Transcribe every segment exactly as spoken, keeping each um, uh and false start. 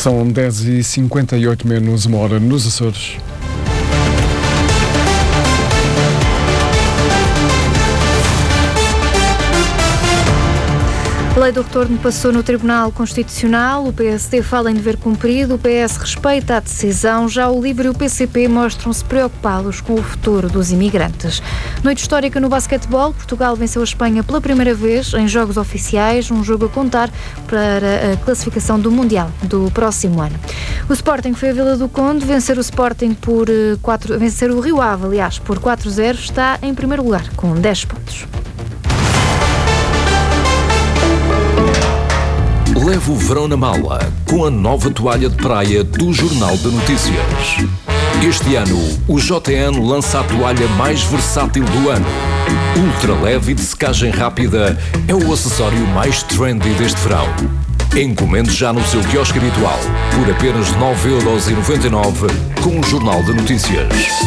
São dez e cinquenta e oito menos uma hora nos Açores. A lei do retorno passou no Tribunal Constitucional, o P S D fala em dever cumprido, o P S respeita a decisão, já o LIVRE e o P C P mostram-se preocupados com o futuro dos imigrantes. Noite histórica no basquetebol, Portugal venceu a Espanha pela primeira vez em jogos oficiais, um jogo a contar para a classificação do Mundial do próximo ano. O Sporting foi a Vila do Conde, vencer o Sporting por quatro, vencer o Rio Ave, aliás, por quatro a zero, está em primeiro lugar, com dez pontos. Leve o verão na mala com a nova toalha de praia do Jornal de Notícias. Este ano, o J N lança a toalha mais versátil do ano. Ultra leve e de secagem rápida é o acessório mais trendy deste verão. Encomende já no seu quiosque habitual por apenas nove euros e noventa e nove com o Jornal de Notícias.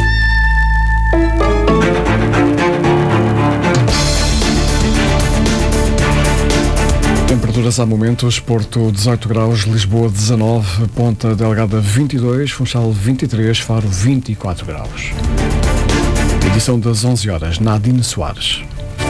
Temperaturas há momentos: Porto dezoito graus, Lisboa dezanove, Ponta Delgada vinte e dois, Funchal vinte e três, Faro vinte e quatro graus. Edição das onze horas, Nadine Soares.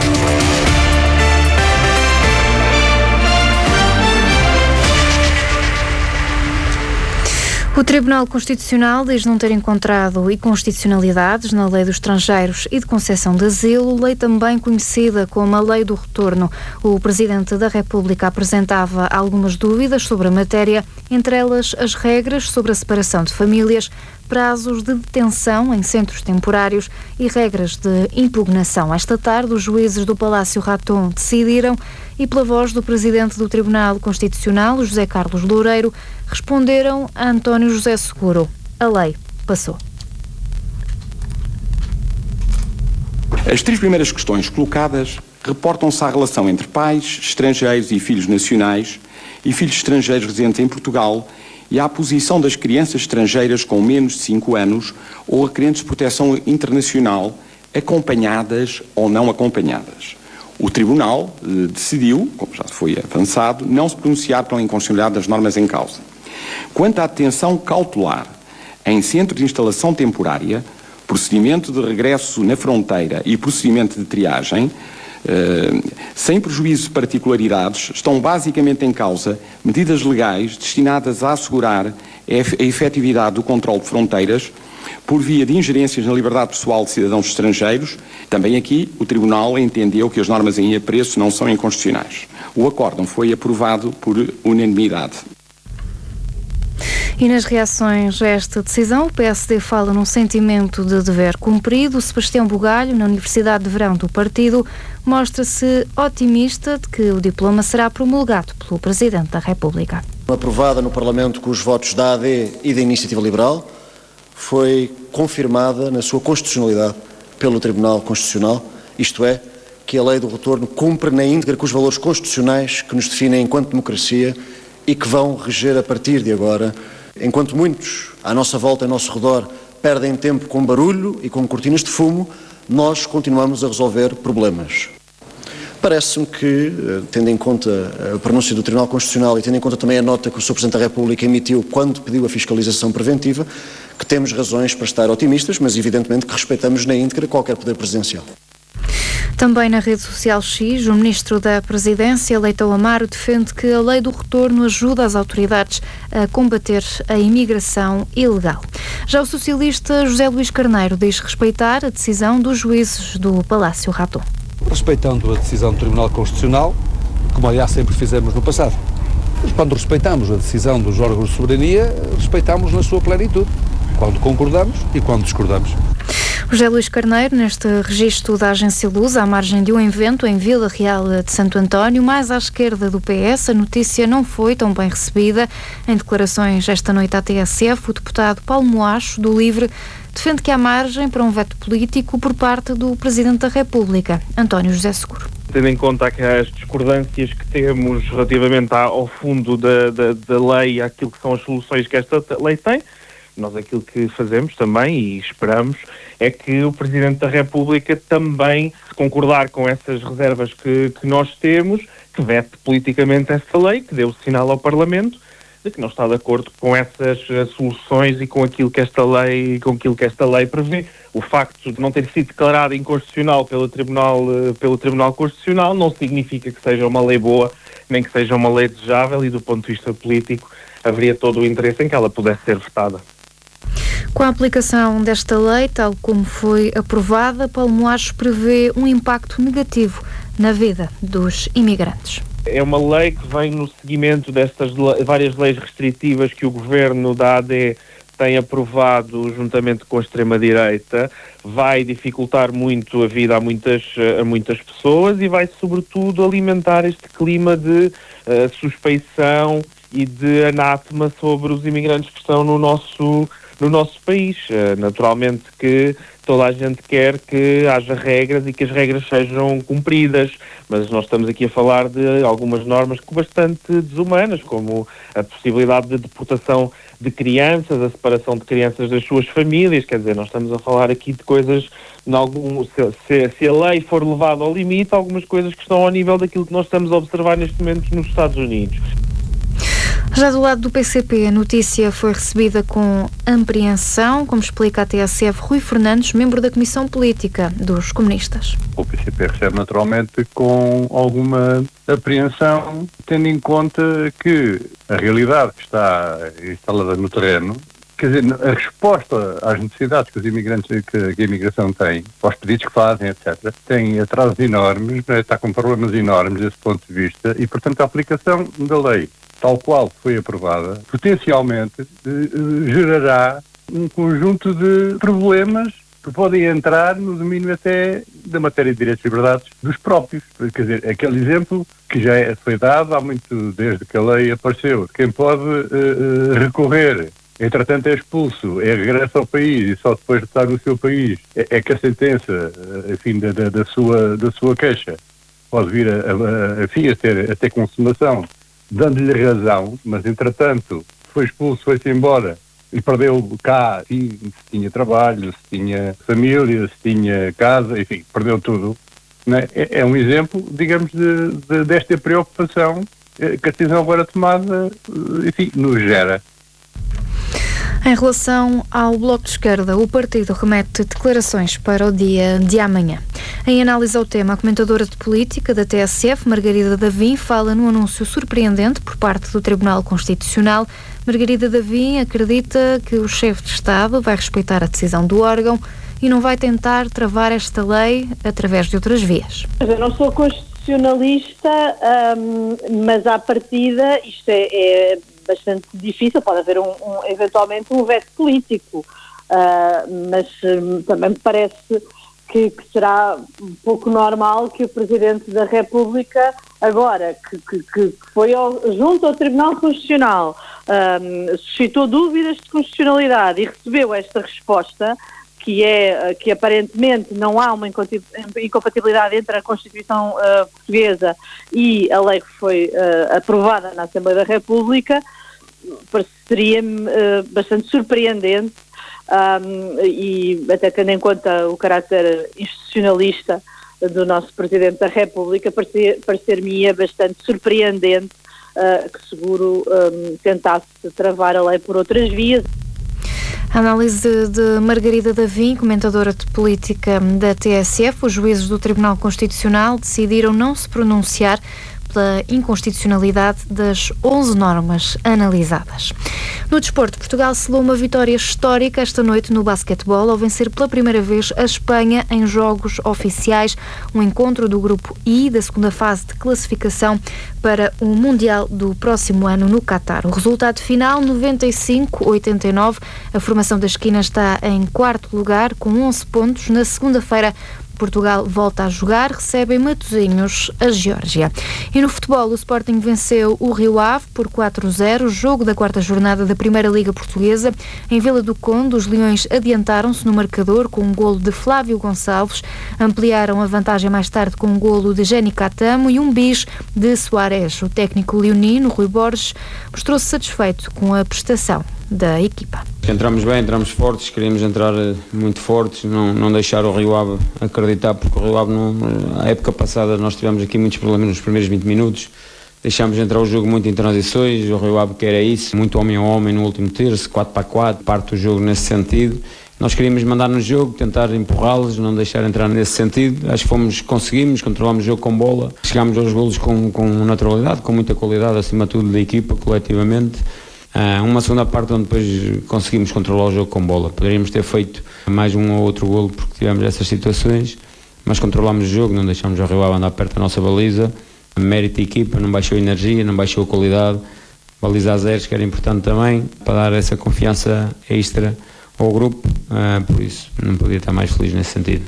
O Tribunal Constitucional diz não ter encontrado inconstitucionalidades na Lei dos Estrangeiros e de concessão de asilo, lei também conhecida como a Lei do Retorno. O Presidente da República apresentava algumas dúvidas sobre a matéria, entre elas as regras sobre a separação de famílias, prazos de detenção em centros temporários e regras de impugnação. Esta tarde, os juízes do Palácio Raton decidiram e, pela voz do Presidente do Tribunal Constitucional, José Carlos Loureiro, responderam a António José Seguro: a lei passou. As três primeiras questões colocadas reportam-se à relação entre pais, estrangeiros e filhos nacionais e filhos estrangeiros residentes em Portugal e à posição das crianças estrangeiras com menos de cinco anos ou requerentes de proteção internacional, acompanhadas ou não acompanhadas. O Tribunal eh, decidiu, como já foi avançado, não se pronunciar pela inconstitucionalidade das normas em causa. Quanto à detenção cautelar em centro de instalação temporária, procedimento de regresso na fronteira e procedimento de triagem, eh, sem prejuízo de particularidades, estão basicamente em causa medidas legais destinadas a assegurar a efetividade do controle de fronteiras por via de ingerências na liberdade pessoal de cidadãos estrangeiros. Também aqui o Tribunal entendeu que as normas em apreço não são inconstitucionais. O acórdão foi aprovado por unanimidade. E nas reações a esta decisão, o P S D fala num sentimento de dever cumprido. Sebastião Bugalho, na Universidade de Verão do partido, mostra-se otimista de que o diploma será promulgado pelo Presidente da República. Aprovada no Parlamento com os votos da A D e da Iniciativa Liberal, foi confirmada na sua constitucionalidade pelo Tribunal Constitucional, isto é, que a Lei do Retorno cumpre na íntegra com os valores constitucionais que nos definem enquanto democracia e que vão reger a partir de agora. Enquanto muitos, à nossa volta, ao nosso redor, perdem tempo com barulho e com cortinas de fumo, nós continuamos a resolver problemas. Parece-me que, tendo em conta a pronúncia do Tribunal Constitucional e tendo em conta também a nota que o senhor Presidente da República emitiu quando pediu a fiscalização preventiva, que temos razões para estar otimistas, mas evidentemente que respeitamos na íntegra qualquer poder presidencial. Também na rede social X, o Ministro da Presidência, Leitão Amaro, defende que a Lei do Retorno ajuda as autoridades a combater a imigração ilegal. Já o socialista José Luís Carneiro diz respeitar a decisão dos juízes do Palácio Raton. Respeitando a decisão do Tribunal Constitucional, como aliás sempre fizemos no passado. Mas quando respeitamos a decisão dos órgãos de soberania, respeitamos na sua plenitude, quando concordamos e quando discordamos. José Luís Carneiro, neste registro da Agência Luz, à margem de um evento em Vila Real de Santo António, mais à esquerda do P S, a notícia não foi tão bem recebida. Em declarações esta noite à T S F, o deputado Paulo Moacho, do LIVRE, defende que há margem para um veto político por parte do Presidente da República, António José Seguro. Tendo em conta as discordâncias que temos relativamente ao fundo da, da, da lei, àquilo que são as soluções que esta lei tem, nós aquilo que fazemos também e esperamos é que o Presidente da República também, se concordar com essas reservas que, que nós temos, que vete politicamente esta lei, que dê o sinal ao Parlamento de que não está de acordo com essas uh, soluções e com aquilo que esta lei, com aquilo que esta lei prevê. O facto de não ter sido declarada inconstitucional pelo Tribunal, uh, pelo Tribunal Constitucional não significa que seja uma lei boa, nem que seja uma lei desejável, e do ponto de vista político haveria todo o interesse em que ela pudesse ser votada. Com a aplicação desta lei, tal como foi aprovada, Paulo Moares prevê um impacto negativo na vida dos imigrantes. É uma lei que vem no seguimento destas le- várias leis restritivas que o governo da A D tem aprovado juntamente com a extrema-direita. Vai dificultar muito a vida a muitas, a muitas pessoas e vai, sobretudo, alimentar este clima de uh, suspeição e de anátema sobre os imigrantes que estão no nosso, no nosso país. Uh, naturalmente que toda a gente quer que haja regras e que as regras sejam cumpridas, mas nós estamos aqui a falar de algumas normas bastante desumanas, como a possibilidade de deportação de crianças, a separação de crianças das suas famílias. Quer dizer, nós estamos a falar aqui de coisas, em algum, se, se, se a lei for levada ao limite, algumas coisas que estão ao nível daquilo que nós estamos a observar neste momento nos Estados Unidos. Já do lado do P C P, a notícia foi recebida com apreensão, como explica a T S F Rui Fernandes, membro da Comissão Política dos Comunistas. O P C P recebe naturalmente com alguma apreensão, tendo em conta que a realidade que está instalada no terreno, quer dizer, a resposta às necessidades que os imigrantes, que, que a imigração tem, aos pedidos que fazem, etcétera, tem atrasos enormes, né, está com problemas enormes desse ponto de vista e, portanto, a aplicação da lei tal qual foi aprovada, potencialmente eh, gerará um conjunto de problemas que podem entrar no domínio até da matéria de direitos e liberdades dos próprios. Quer dizer, aquele exemplo que já é, foi dado há muito, desde que a lei apareceu. Quem pode eh, recorrer, entretanto é expulso, é regresso ao país e só depois de estar no seu país é, é que a sentença, enfim, da, da, da, sua, da sua queixa pode vir a, a, a, enfim, a ter, a ter consumação, dando-lhe razão, mas entretanto foi expulso, foi-se embora e perdeu cá, enfim, se tinha trabalho, se tinha família, se tinha casa, enfim, perdeu tudo. Né? É, é um exemplo, digamos, de, de, desta preocupação que a decisão agora tomada, enfim, nos gera. Em relação ao Bloco de Esquerda, o partido remete declarações para o dia de amanhã. Em análise ao tema, a comentadora de política da T S F, Margarida Davim, fala num anúncio surpreendente por parte do Tribunal Constitucional. Margarida Davim acredita que o chefe de Estado vai respeitar a decisão do órgão e não vai tentar travar esta lei através de outras vias. Eu não sou constitucionalista, hum, mas à partida isto é... é... bastante difícil, pode haver um, um, eventualmente um veto político, uh, mas um, também me parece que, que será um pouco normal que o Presidente da República, agora que, que, que foi ao, junto ao Tribunal Constitucional, um, suscitou dúvidas de constitucionalidade e recebeu esta resposta, que é que aparentemente não há uma incompatibilidade entre a Constituição uh, portuguesa e a lei que foi uh, aprovada na Assembleia da República, pareceria-me uh, bastante surpreendente um, e até tendo em conta o caráter institucionalista do nosso Presidente da República, parecer, parecer-me-ia bastante surpreendente uh, que seguro um, tentasse travar a lei por outras vias. A análise de Margarida Davim, comentadora de política da T S F. Os juízes do Tribunal Constitucional decidiram não se pronunciar pela inconstitucionalidade das onze normas analisadas. No desporto, Portugal selou uma vitória histórica esta noite no basquetebol ao vencer pela primeira vez a Espanha em jogos oficiais, um encontro do grupo I da segunda fase de classificação para o Mundial do próximo ano no Qatar. O resultado final, noventa e cinco a oitenta e nove. A formação da esquina está em quarto lugar com onze pontos. Na segunda-feira, Portugal volta a jogar, recebe em Matosinhos a Geórgia. E no futebol, o Sporting venceu o Rio Ave por quatro a zero, jogo da quarta jornada da Primeira Liga Portuguesa. Em Vila do Conde, os Leões adiantaram-se no marcador com um golo de Flávio Gonçalves, ampliaram a vantagem mais tarde com um golo de Jenny Catamo e um bis de Soares. O técnico leonino, Rui Borges, mostrou-se satisfeito com a prestação da equipa. Entramos bem, entramos fortes, queríamos entrar muito fortes, não, não deixar o Rio Ave acreditar, porque o Rio Ave, não, a época passada, nós tivemos aqui muitos problemas nos primeiros vinte minutos, deixámos entrar o jogo muito em transições, o Rio Ave que era isso, muito homem a homem no último terço, quatro para quatro, parte do jogo nesse sentido. Nós queríamos mandar no jogo, tentar empurrá-los, não deixar entrar nesse sentido. Acho que fomos, conseguimos, controlámos o jogo com bola, chegámos aos golos com, com naturalidade, com muita qualidade, acima de tudo da equipa, coletivamente. Uh, uma segunda parte onde depois conseguimos controlar o jogo com bola. Poderíamos ter feito mais um ou outro golo porque tivemos essas situações, mas controlámos o jogo, não deixámos o Rio Ave andar perto da nossa baliza. Mérito da equipa, não baixou a energia, não baixou a qualidade. Baliza a zeros, que era importante também, para dar essa confiança extra ao grupo, uh, por isso não podia estar mais feliz nesse sentido.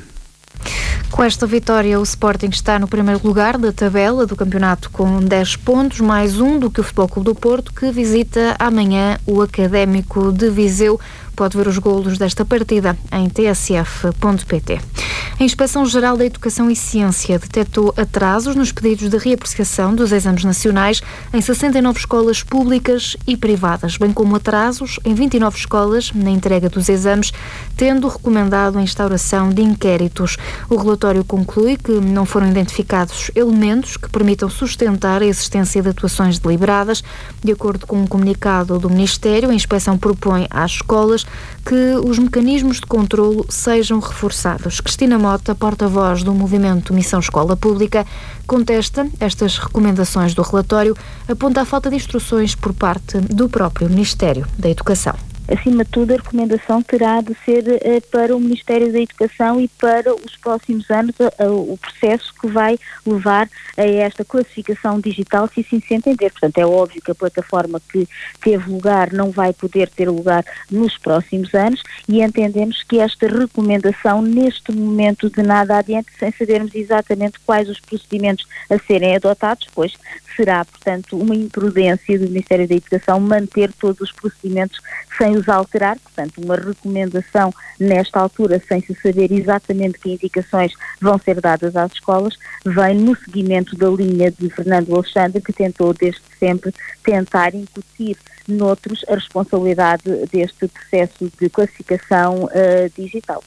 Com esta vitória, o Sporting está no primeiro lugar da tabela do campeonato com dez pontos, mais um do que o Futebol Clube do Porto, que visita amanhã o Académico de Viseu. Pode ver os golos desta partida em t s f ponto p t. A Inspeção-Geral da Educação e Ciência detectou atrasos nos pedidos de reapreciação dos exames nacionais em sessenta e nove escolas públicas e privadas, bem como atrasos em vinte e nove escolas na entrega dos exames, tendo recomendado a instauração de inquéritos. O relatório conclui que não foram identificados elementos que permitam sustentar a existência de atuações deliberadas. De acordo com um comunicado do Ministério, a inspeção propõe às escolas que os mecanismos de controlo sejam reforçados. Cristina Mota, porta-voz do movimento Missão Escola Pública, contesta estas recomendações do relatório, aponta a falta de instruções por parte do próprio Ministério da Educação. Acima de tudo, a recomendação terá de ser uh, para o Ministério da Educação e para os próximos anos uh, uh, o processo que vai levar a esta classificação digital, se assim se entender. Portanto, é óbvio que a plataforma que teve lugar não vai poder ter lugar nos próximos anos e entendemos que esta recomendação, neste momento, de nada adiante, sem sabermos exatamente quais os procedimentos a serem adotados, pois será, portanto, uma imprudência do Ministério da Educação manter todos os procedimentos sem os alterar. Portanto, uma recomendação nesta altura, sem se saber exatamente que indicações vão ser dadas às escolas, vem no seguimento da linha de Fernando Alexandre, que tentou desde sempre tentar incutir noutros a responsabilidade deste processo de classificação uh, digital.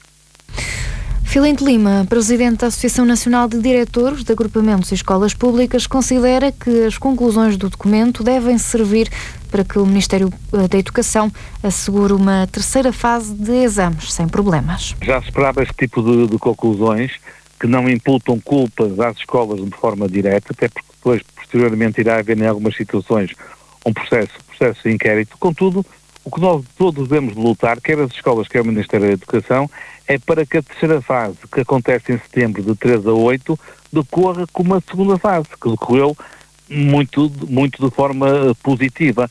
Filinto Lima, presidente da Associação Nacional de Diretores de Agrupamentos e Escolas Públicas, considera que as conclusões do documento devem servir para que o Ministério da Educação assegure uma terceira fase de exames sem problemas. Já se esperava este tipo de, de conclusões que não imputam culpas às escolas de forma direta, até porque depois, posteriormente, irá haver em algumas situações um processo, processo de inquérito. Contudo, o que nós todos devemos lutar, quer as escolas, quer o Ministério da Educação, é para que a terceira fase, que acontece em setembro de três a oito, decorra como a segunda fase, que decorreu muito, muito de forma positiva.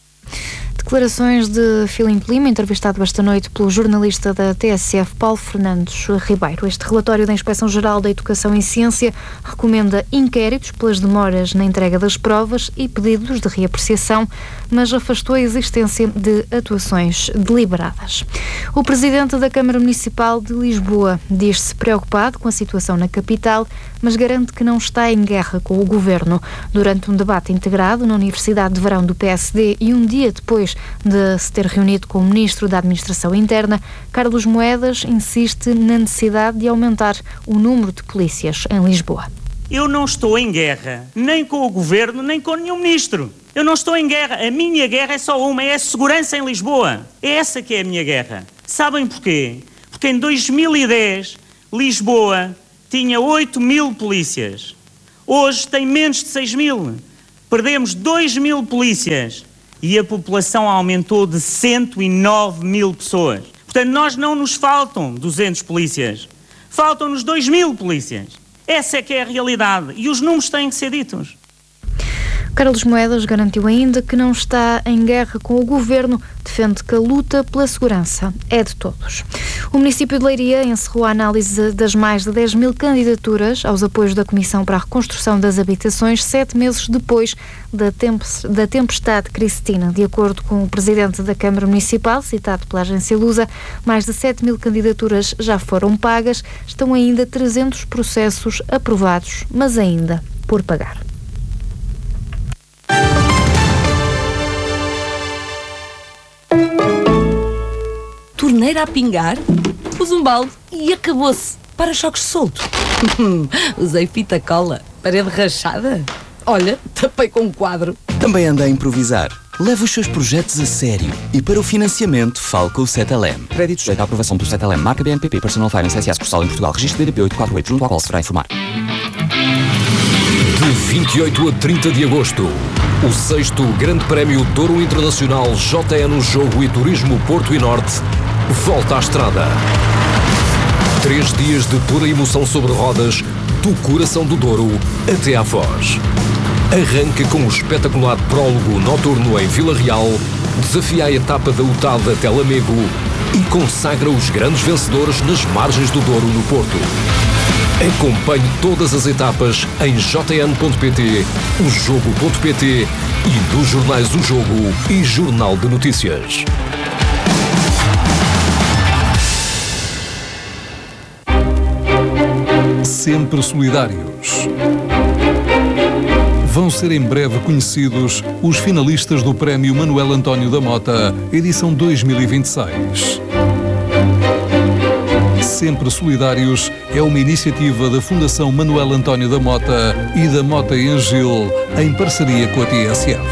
Declarações de Filinto Lima, entrevistado esta noite pelo jornalista da T S F, Paulo Fernandes Ribeiro. Este relatório da Inspeção-Geral da Educação e Ciência recomenda inquéritos pelas demoras na entrega das provas e pedidos de reapreciação, mas afastou a existência de atuações deliberadas. O presidente da Câmara Municipal de Lisboa diz-se preocupado com a situação na capital, mas garante que não está em guerra com o governo. Durante um debate integrado na Universidade de Verão do P S D e um dia depois de se ter reunido com o Ministro da Administração Interna, Carlos Moedas insiste na necessidade de aumentar o número de polícias em Lisboa. Eu não estou em guerra, nem com o Governo, nem com nenhum Ministro. Eu não estou em guerra. A minha guerra é só uma, é a segurança em Lisboa. É essa que é a minha guerra. Sabem porquê? Porque em dois mil e dez, Lisboa tinha oito mil polícias. Hoje tem menos de seis mil. Perdemos dois mil polícias. E a população aumentou de cento e nove mil pessoas. Portanto, nós não nos faltam duzentos polícias. Faltam-nos dois mil polícias. Essa é que é a realidade. E os números têm que ser ditos. Carlos Moedas garantiu ainda que não está em guerra com o governo, defende que a luta pela segurança é de todos. O município de Leiria encerrou a análise das mais de dez mil candidaturas aos apoios da Comissão para a Reconstrução das Habitações, sete meses depois da, da tempestade Cristina. De acordo com o presidente da Câmara Municipal, citado pela agência Lusa, mais de sete mil candidaturas já foram pagas, estão ainda trezentos processos aprovados, mas ainda por pagar. Torneira a pingar, pus um balde e acabou-se. Para-choques solto. Usei fita cola, parede rachada. Olha, tapei com um quadro. Também anda a improvisar. Leve os seus projetos a sério e para o financiamento fale com o Cetelem. Crédito sujeito à aprovação do Cetelem, marca B N P P, Personal Finance S A sucursal em Portugal, registro D D P oito quatro oito, junto ao qual se deverá informar. De vinte e oito a trinta de agosto, o sexto Grande Prémio Douro Internacional J N Jogo e Turismo Porto e Norte volta à estrada. Três dias de pura emoção sobre rodas, do coração do Douro até à Foz. Arranca com o espetacular prólogo noturno em Vila Real, desafia a etapa da U T A D até Lamego e consagra os grandes vencedores nas margens do Douro no Porto. Acompanhe todas as etapas em j n ponto p t, o jogo ponto p t e nos jornais O Jogo e Jornal de Notícias. Sempre solidários. Vão ser em breve conhecidos os finalistas do Prémio Manuel António da Mota, edição dois mil e vinte e seis. Sempre Solidários é uma iniciativa da Fundação Manuel António da Mota e da Mota em Gil, em parceria com a T S F.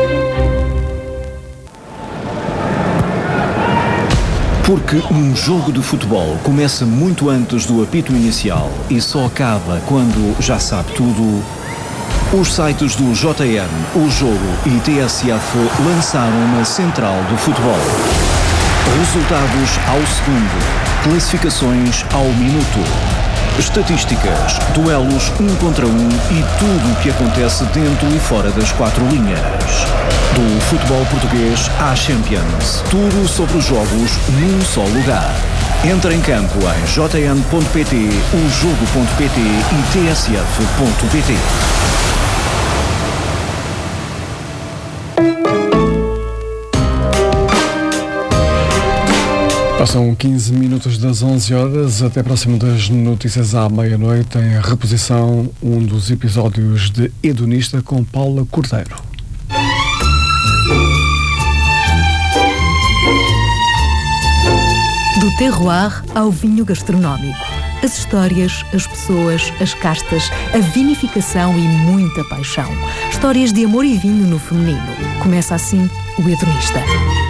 Porque um jogo de futebol começa muito antes do apito inicial e só acaba quando já sabe tudo, os sites do J N, O Jogo e T S F lançaram uma central do futebol. Resultados ao segundo, classificações ao minuto, estatísticas, duelos um contra um e tudo o que acontece dentro e fora das quatro linhas. Do futebol português à Champions, tudo sobre os jogos num só lugar. Entre em campo em j n ponto p t, o jogo ponto p t e t s f ponto p t. Passam quinze minutos das onze horas, até próximo das notícias à meia-noite, em reposição um dos episódios de Hedonista com Paula Cordeiro. Do terroir ao vinho gastronómico. As histórias, as pessoas, as castas, a vinificação e muita paixão. Histórias de amor e vinho no feminino. Começa assim o Hedonista.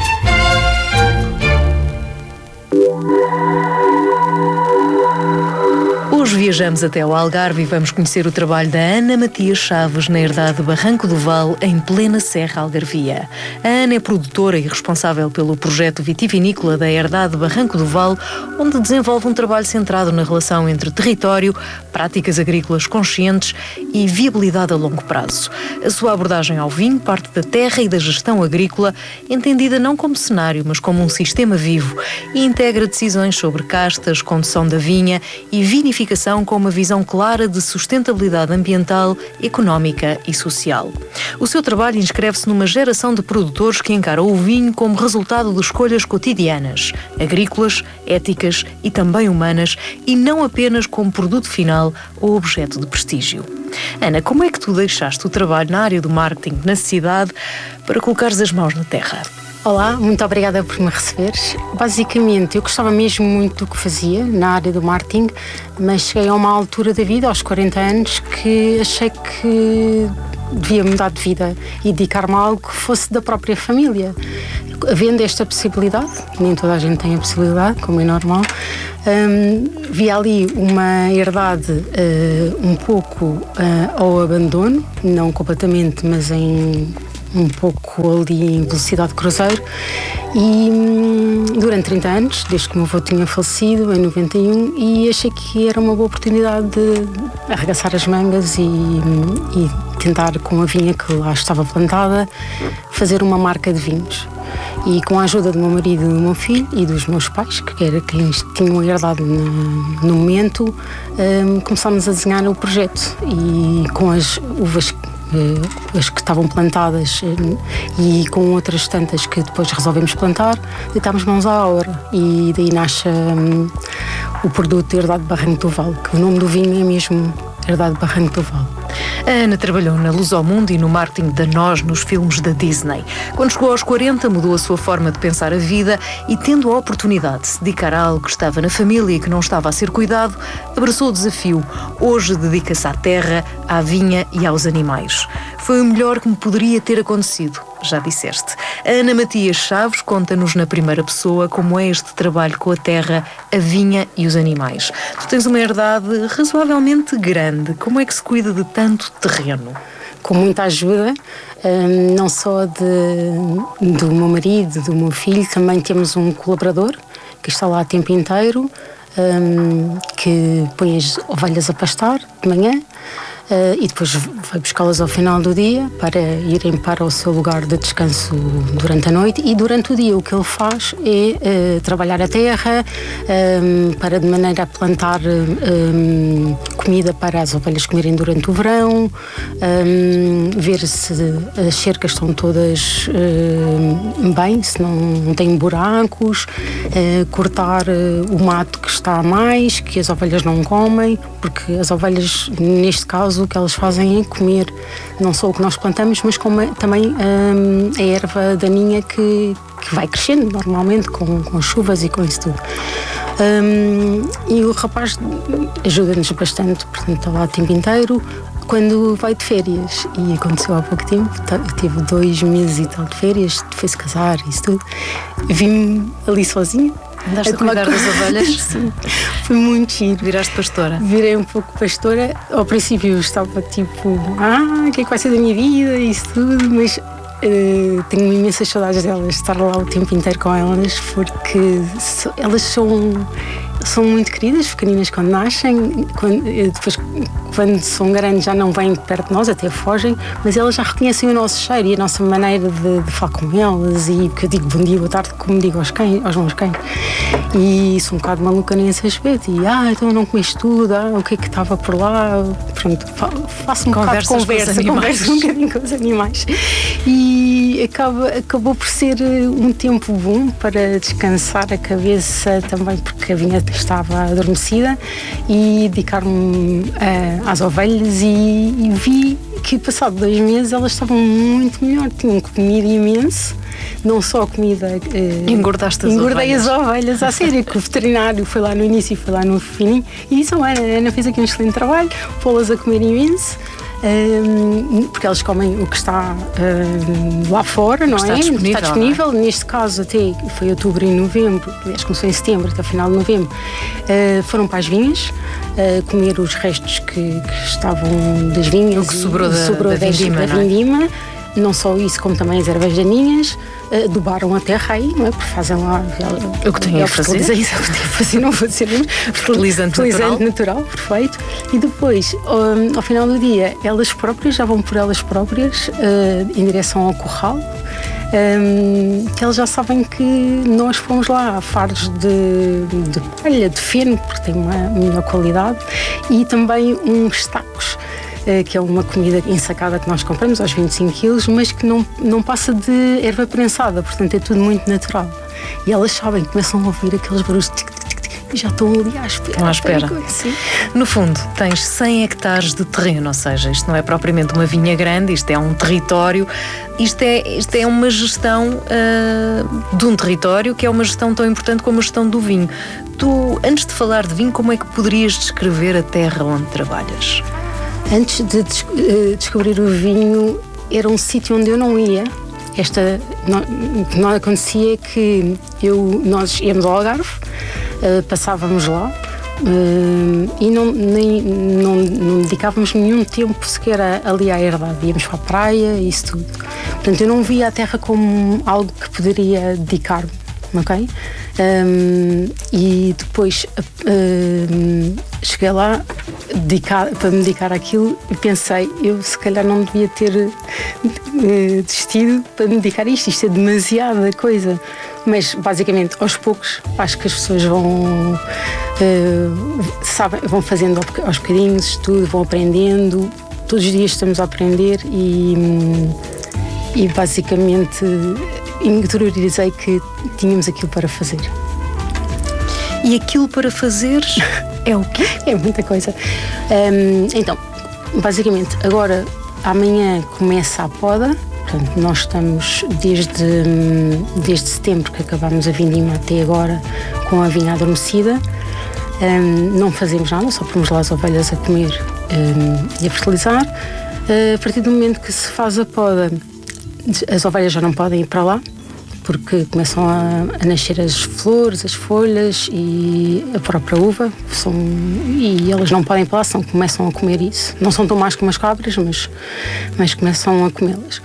Hoje viajamos até ao Algarve e vamos conhecer o trabalho da Ana Matias Chaves na herdade Barranco do Val, em plena Serra Algarvia. A Ana é produtora e responsável pelo projeto vitivinícola da herdade Barranco do Val, onde desenvolve um trabalho centrado na relação entre território, práticas agrícolas conscientes e viabilidade a longo prazo. A sua abordagem ao vinho parte da terra e da gestão agrícola, entendida não como cenário, mas como um sistema vivo, e integra decisões sobre castas, condução da vinha e vinificação com uma visão clara de sustentabilidade ambiental, económica e social. O seu trabalho inscreve-se numa geração de produtores que encaram o vinho como resultado de escolhas cotidianas, agrícolas, éticas e também humanas, e não apenas como produto final ou objeto de prestígio. Ana, como é que tu deixaste o trabalho na área do marketing na cidade para colocares as mãos na terra? Olá, muito obrigada por me receberes. Basicamente, eu gostava mesmo muito do que fazia na área do marketing, mas cheguei a uma altura da vida, aos quarenta anos, que achei que devia mudar de vida e dedicar-me a algo que fosse da própria família. Havendo esta possibilidade, nem toda a gente tem a possibilidade, como é normal, um, vi ali uma herdade uh, um pouco uh, ao abandono, não completamente, mas em um pouco ali em velocidade de cruzeiro, e hum, durante trinta anos, desde que o meu avô tinha falecido em noventa e um, e achei que era uma boa oportunidade de arregaçar as mangas e, e tentar, com a vinha que lá estava plantada, fazer uma marca de vinhos. E com a ajuda do meu marido e do meu filho e dos meus pais, que era quem tinham herdado no, no momento, um, começámos a desenhar o projeto, e com as uvas as que estavam plantadas e com outras tantas que depois resolvemos plantar, deitámos mãos à obra, e daí nasce um, o produto Herdade Barranco do Val, que o nome do vinho é mesmo Herdade Barranco do Val. A Ana trabalhou na Luz ao Mundo e no marketing da Nós nos filmes da Disney. Quando chegou aos quarenta, mudou a sua forma de pensar a vida e, tendo a oportunidade de se dedicar a algo que estava na família e que não estava a ser cuidado, abraçou o desafio. Hoje dedica-se à terra, à vinha e aos animais. Foi o melhor que me poderia ter acontecido, já disseste. A Ana Matias Chaves conta-nos na primeira pessoa como é este trabalho com a terra, a vinha e os animais. Tu tens uma herdade razoavelmente grande. Como é que se cuida de tanto terreno? Com muita ajuda, um, não só de, do meu marido, do meu filho, também temos um colaborador que está lá o tempo inteiro, um, que põe as ovelhas a pastar de manhã. Uh, e depois vai buscá-las ao final do dia para irem para o seu lugar de descanso durante a noite, e durante o dia o que ele faz é uh, trabalhar a terra um, para de maneira a plantar um, comida para as ovelhas comerem durante o verão, um, ver se as cercas estão todas uh, bem, se não, não têm buracos, uh, cortar uh, o mato que está a mais, que as ovelhas não comem, porque as ovelhas, neste caso, o que elas fazem é comer não só o que nós plantamos, mas como também hum, a erva daninha que, que vai crescendo normalmente com, com chuvas e com isso tudo. Hum, e o rapaz ajuda-nos bastante, portanto está lá o tempo inteiro. Quando vai de férias, e aconteceu há pouco tempo, teve dois meses e tal de férias, foi-se casar e isso tudo, vim ali sozinha. Andaste a cuidar das ovelhas? Sim, foi muito giro. Viraste pastora? Virei um pouco pastora. Ao princípio eu estava tipo, ah, o que é que vai ser da minha vida e isso tudo, mas uh, tenho imensas saudades delas, estar lá o tempo inteiro com elas, porque so, elas são, são muito queridas, pequeninas quando nascem, quando, depois quando são grandes já não vêm perto de nós, até fogem, mas elas já reconhecem o nosso cheiro e a nossa maneira de, de falar com elas, e que eu digo bom dia, boa tarde, como digo aos, cães, aos meus cães. E sou um bocado maluca nesse aspecto, e ah, então não comeste tudo, ah, o que é que estava por lá, pronto, faço um bocado de conversa, conversa um bocadinho com os animais. E acaba, acabou por ser um tempo bom para descansar a cabeça também, porque a vinha estava adormecida, e dedicar-me a às ovelhas, e, e vi que passado dois meses elas estavam muito melhor, tinham comido imenso, não só comida, eh, engordaste as engordei ovelhas. as ovelhas à sério, que o veterinário foi lá no início e foi lá no fininho e disse, oh, Ana, Ana fez aqui um excelente trabalho, pô-las a comer imenso. Um, porque eles comem o que está um, lá fora, não está é? Disponível, está disponível. Não é? Neste caso, até foi outubro e novembro, aliás, começou em setembro, até o final de novembro, uh, foram para as vinhas uh, comer os restos que, que estavam das vinhas, o que sobrou da, sobrou da vindima, da não é? vindima. Não só isso, como também as ervas daninhas, uh, adubaram a terra aí, não é? Porque fazem lá o que têm a fazer. É isso, o que têm a fazer, não vou dizer fertilizante, fertilizante natural. natural, perfeito. E depois, um, ao final do dia, elas próprias já vão por elas próprias uh, em direção ao curral. Um, que eles já sabem que nós fomos lá a faros de, de palha, de feno, porque tem uma melhor qualidade, e também uns tacos, que é uma comida ensacada que nós compramos aos vinte e cinco quilos, mas que não, não passa de erva prensada, portanto é tudo muito natural. E elas sabem, começam a ouvir aqueles barulhos e já estão ali à espera. Estão à espera. Sim. No fundo, tens cem hectares de terreno, ou seja, isto não é propriamente uma vinha grande, isto é um território, isto é, isto é uma gestão uh, de um território que é uma gestão tão importante como a gestão do vinho. Tu, antes de falar de vinho, como é que poderias descrever a terra onde trabalhas? Antes de des- uh, descobrir o vinho, era um sítio onde eu não ia. Esta, não, o que não acontecia é que eu, nós íamos ao Algarve, uh, passávamos lá uh, e não, nem, não, não dedicávamos nenhum tempo sequer a, ali à herdade. Íamos para a praia e isso tudo. Portanto, eu não via a terra como algo que poderia dedicar-me, ok? Um, e depois um, cheguei lá dedicar, para me dedicar àquilo e pensei, eu se calhar não devia ter uh, desistido para me dedicar a isto, isto é demasiada coisa, mas basicamente aos poucos acho que as pessoas vão uh, sabem, vão fazendo aos bocadinhos estudo, vão aprendendo, todos os dias estamos a aprender e, e basicamente interiorizei que tínhamos aquilo para fazer. E aquilo para fazer é o quê? É muita coisa. Um, então, basicamente, agora, amanhã começa a poda. Portanto, nós estamos desde, desde setembro que acabámos a vindima até agora com a vinha adormecida. Um, não fazemos nada, só pomos lá as ovelhas a comer um, e a fertilizar. Uh, a partir do momento que se faz a poda, as ovelhas já não podem ir para lá, porque começam a, a nascer as flores, as folhas e a própria uva, são, e elas não podem ir para lá, são, começam a comer isso. Não são tão más como as cabras, mas, mas começam a comê-las.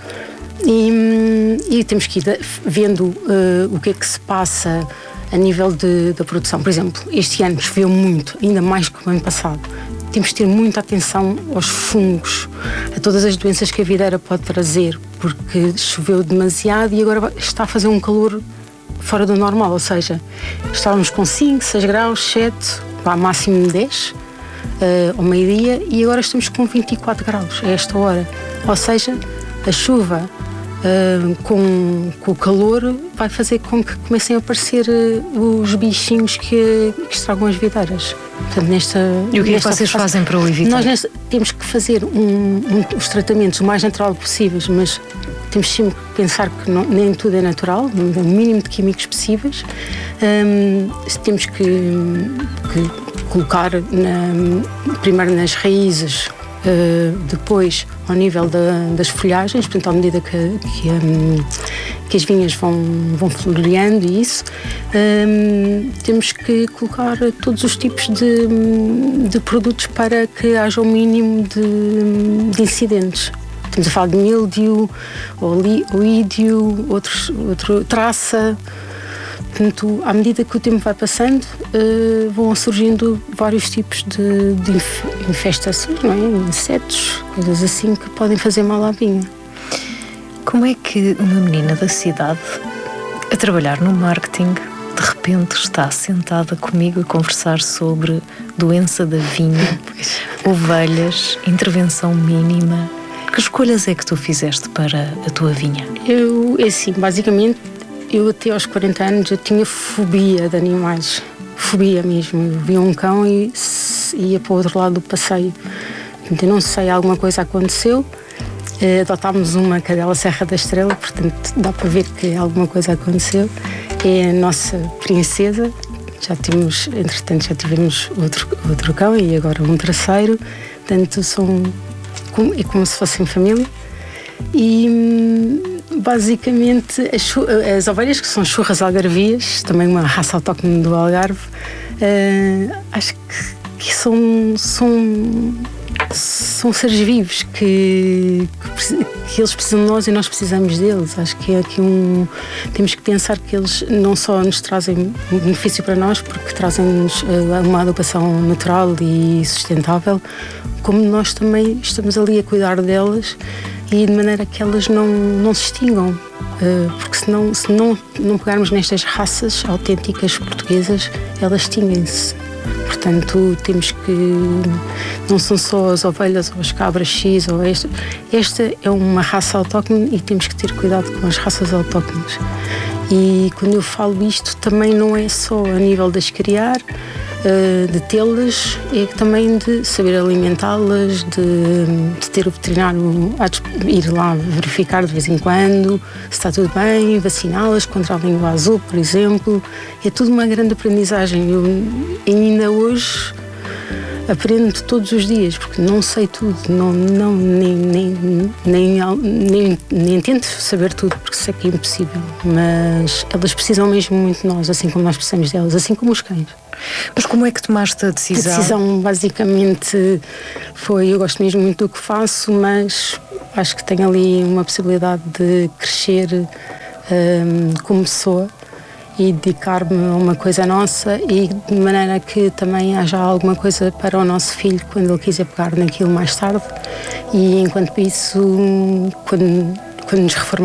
E, e temos que ir vendo uh, o que é que se passa a nível de, da produção. Por exemplo, este ano choveu muito, ainda mais que o ano passado. Temos que ter muita atenção aos fungos, a todas as doenças que a videira pode trazer, porque choveu demasiado e agora está a fazer um calor fora do normal, ou seja, estávamos com cinco, seis graus, sete, vá máximo de dez, uh, ao meio-dia, e agora estamos com vinte e quatro graus a esta hora. Ou seja, a chuva uh, com, com o calor vai fazer com que comecem a aparecer uh, os bichinhos que, que estragam as videiras. Portanto, nesta, e o que é que vocês fase, fazem para o evitar? Nós nesta, temos que fazer um, um, os tratamentos o mais natural possíveis, mas temos sempre que pensar que não, nem tudo é natural, o mínimo de químicos possíveis. Um, temos que, que colocar na, primeiro nas raízes, uh, depois ao nível da, das folhagens, portanto, à medida que, que, um, que as vinhas vão, vão floreando e isso, um, temos que colocar todos os tipos de, de produtos para que haja o mínimo de, de incidentes. Estamos a falar de míldio, oídio, outros, outro, traça. Portanto, à medida que o tempo vai passando, uh, vão surgindo vários tipos de, de infestações, não é? Insetos, coisas assim que podem fazer mal à vinha. Como é que uma menina da cidade, a trabalhar no marketing, de repente está sentada comigo a conversar sobre doença da vinha, ovelhas, intervenção mínima? Que escolhas é que tu fizeste para a tua vinha? Eu, é assim, basicamente, eu até aos quarenta anos eu tinha fobia de animais, fobia mesmo. Eu via um cão e ia para o outro lado do passeio. Eu não sei, alguma coisa aconteceu. Adotámos uma cadela Serra da Estrela, portanto dá para ver que alguma coisa aconteceu. É a nossa princesa. Já tínhamos, entretanto, já tivemos outro, outro cão e agora um terceiro. Portanto, são como, é como se fossem família. E basicamente as, as ovelhas, que são churras algarvias, também uma raça autóctone do Algarve, uh, acho que, que são, são, são seres vivos que, que, que eles precisam de nós e nós precisamos deles. Acho que é aqui um, temos que pensar que eles não só nos trazem um benefício para nós, porque trazem-nos uma adubação natural e sustentável, como nós também estamos ali a cuidar delas e de maneira que elas não, não se extingam, porque senão, se não, não pegarmos nestas raças autênticas portuguesas, elas extinguem-se. Portanto, temos que, não são só as ovelhas ou as cabras X ou esta, esta é uma raça autóctone e temos que ter cuidado com as raças autóctones. E quando eu falo isto, também não é só a nível de as criar, de tê-las, é também de saber alimentá-las, de, de ter o veterinário a ir lá verificar de vez em quando se está tudo bem, vaciná-las contra a língua azul, por exemplo. É tudo uma grande aprendizagem. Eu ainda hoje aprendo todos os dias, porque não sei tudo, não, não, nem, nem, nem, nem, nem tento saber tudo, porque sei que é impossível, mas elas precisam mesmo muito de nós, assim como nós precisamos delas, assim como os cães. Mas como é que tomaste a decisão? A decisão basicamente foi, eu gosto mesmo muito do que faço, mas acho que tenho ali uma possibilidade de crescer um, como pessoa e dedicar-me a uma coisa nossa e de maneira que também haja alguma coisa para o nosso filho quando ele quiser pegar naquilo mais tarde. E enquanto isso, quando, quando nos reformarmos,